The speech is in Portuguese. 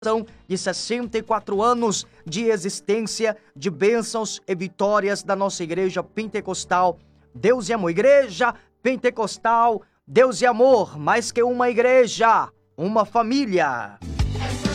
de 64 anos de existência, de bênçãos e vitórias da nossa Igreja Pentecostal. Deus e amor. Igreja Pentecostal, Deus e amor, mais que uma igreja, uma família.